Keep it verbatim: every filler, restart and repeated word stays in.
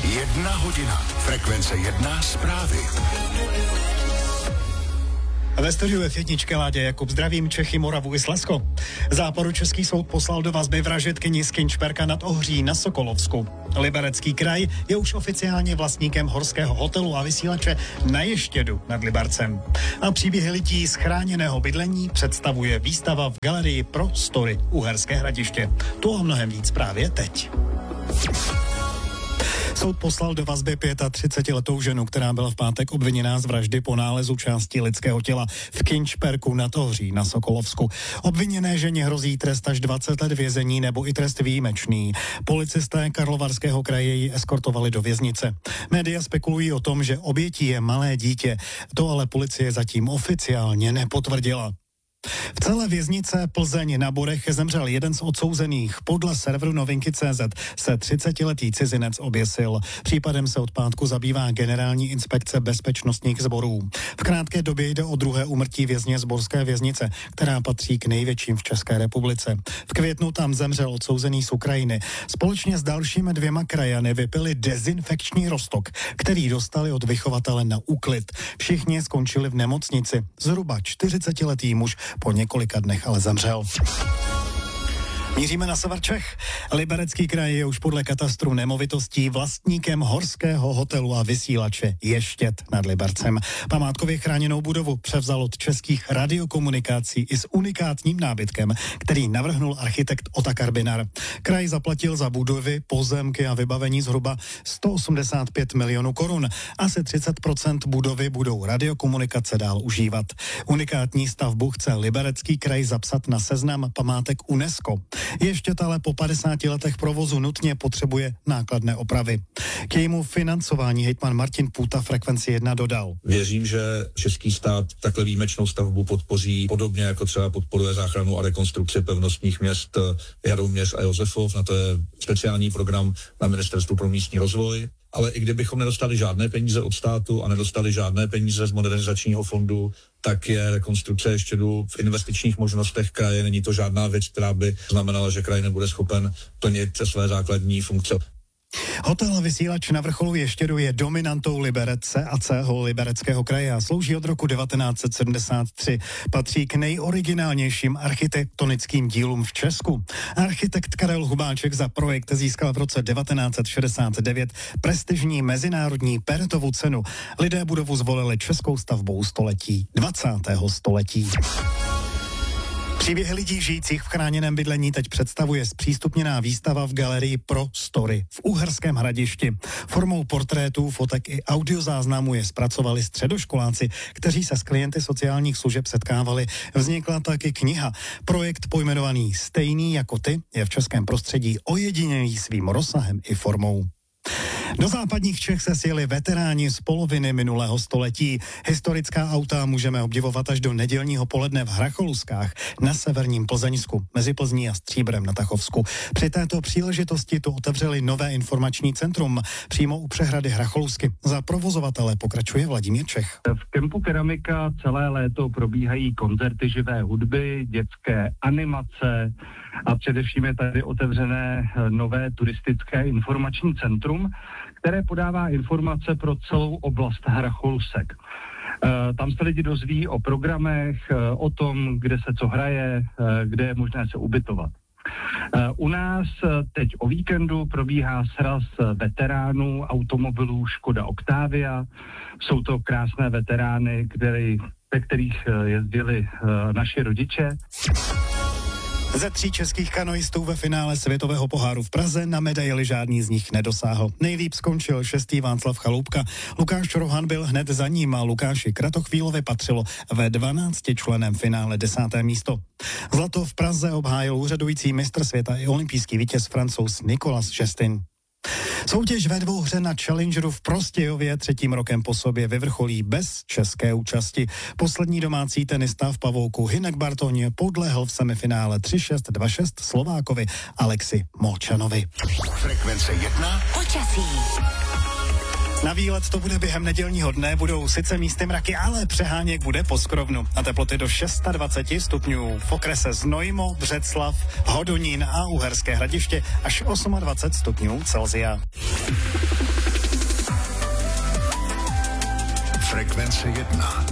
Jedna hodina. Frekvence jedna zprávy. Ve studiu F jedna Láďa Jakub, zdravím Čechy, Moravu i Slezsko. Západočeský soud poslal do vazby vražedkyni z Kinčperka nad Ohří na Sokolovsku. Liberecký kraj je už oficiálně vlastníkem horského hotelu a vysílače na Ještědu nad Libercem. A příběhy lidí z chráněného bydlení představuje výstava v galerii Pro Story Uherské Hradiště. To a mnohem víc právě teď. Soud poslal do vazby třicetiletou ženu, která byla v pátek obviněná z vraždy po nálezu části lidského těla v Kinčperku nad Ohří na Sokolovsku. Obviněné ženě hrozí trest až dvacet let vězení nebo i trest výjimečný. Policisté Karlovarského kraje ji eskortovali do věznice. Média spekulují o tom, že obětí je malé dítě. To ale policie zatím oficiálně nepotvrdila. V celé věznice Plzeň na Borech zemřel jeden z odsouzených. Podle serveru novinky tečka cé zet se třicetiletý cizinec oběsil. Případem se od pátku zabývá Generální inspekce bezpečnostních sborů. V krátké době jde o druhé úmrtí vězně z borské věznice, která patří k největším v České republice. V květnu tam zemřel odsouzený z Ukrajiny. Společně s dalšími dvěma krajany vypili dezinfekční roztok, který dostali od vychovatele na úklid. Všichni skončili v nemocnici. Zhruba čtyřicetiletý muž po několika dnech ale zemřel. Míříme na sever Čech. Liberecký kraj je už podle katastru nemovitostí vlastníkem horského hotelu a vysílače Ještěd nad Libercem. Památkově chráněnou budovu převzal od Českých radiokomunikací i s unikátním nábytkem, který navrhnul architekt Otakar Binar. Kraj zaplatil za budovy, pozemky a vybavení zhruba sto osmdesát pět milionů korun. Asi třicet procent budovy budou radiokomunikace dál užívat. Unikátní stavbu chce Liberecký kraj zapsat na seznam památek UNESCO. Ještě ale po padesáti letech provozu nutně potřebuje nákladné opravy. K jejímu financování hejtman Martin Půta Frekvenci jedna dodal. Věřím, že český stát takhle výjimečnou stavbu podpoří podobně jako třeba podporuje záchranu a rekonstrukci pevnostních měst Jaroměř a Josefov. Na to je speciální program na Ministerstvu pro místní rozvoj. Ale i kdybychom nedostali žádné peníze od státu a nedostali žádné peníze z modernizačního fondu, tak je rekonstrukce Ještědu v investičních možnostech kraje. Není to žádná věc, která by znamenala, že kraj nebude schopen plnit své základní funkce. Hotel a vysílač na vrcholu Ještědu je dominantou Liberce a celého Libereckého kraje a slouží od roku devatenáct set sedmdesát tři. Patří k nejoriginálnějším architektonickým dílům v Česku. Architekt Karel Hubáček za projekt získal v roce devatenáct set šedesát devět prestižní mezinárodní Peretovu cenu. Lidé budovu zvolili českou stavbou století, dvacátého století. Příběhy lidí žijících v chráněném bydlení teď představuje zpřístupněná výstava v galerii Pro Story v Uherském Hradišti. Formou portrétů, fotek i audiozáznamů je zpracovali středoškoláci, kteří se s klienty sociálních služeb setkávali. Vznikla taky kniha. Projekt pojmenovaný Stejný jako ty je v českém prostředí ojedinělý svým rozsahem i formou. Do západních Čech se sjeli veteráni z poloviny minulého století. Historická auta můžeme obdivovat až do nedělního poledne v Hracholuskách na severním Plzeňsku, mezi Plzní a Stříbrem na Tachovsku. Při této příležitosti tu otevřeli nové informační centrum přímo u přehrady Hracholusky. Za provozovatele pokračuje Vladimír Čech. V kempu Keramika celé léto probíhají koncerty živé hudby, dětské animace a především je tady otevřené nové turistické informační centrum, které podává informace pro celou oblast Hracholusek. Tam se lidi dozví o programech, o tom, kde se co hraje, kde je možné se ubytovat. U nás teď o víkendu probíhá sraz veteránů automobilů Škoda Octavia. Jsou to krásné veterány, který, ve kterých jezdili naši rodiče. Ze tří českých kanoistů ve finále světového poháru v Praze na medaili žádný z nich nedosáhl. Nejlíp skončil šestý Václav Chaloupka. Lukáš Rohan byl hned za ním a Lukáši Kratochvílovi patřilo ve dvanáctičlenném finále desáté místo. Zlato v Praze obhájil úřadující mistr světa i olympijský vítěz Francouz Nicolas Justin. Soutěž ve dvouhře na Challengeru v Prostějově třetím rokem po sobě vyvrcholí bez české účasti. Poslední domácí tenista v pavouku Hynek Bartoň podlehl v semifinále tři šest dva šest Slovákovi Alexi Molčanovi. Frekvence jedna. Počasí. Na výlet to bude během nedělního dne, budou sice místy mraky, ale přeháněk bude po skrovnu. A teploty do dvacet šest stupňů. V okrese Znojmo, Břeclav, Hodonín a Uherské Hradiště až dvacet osm stupňů Celsia. Frekvence jedna.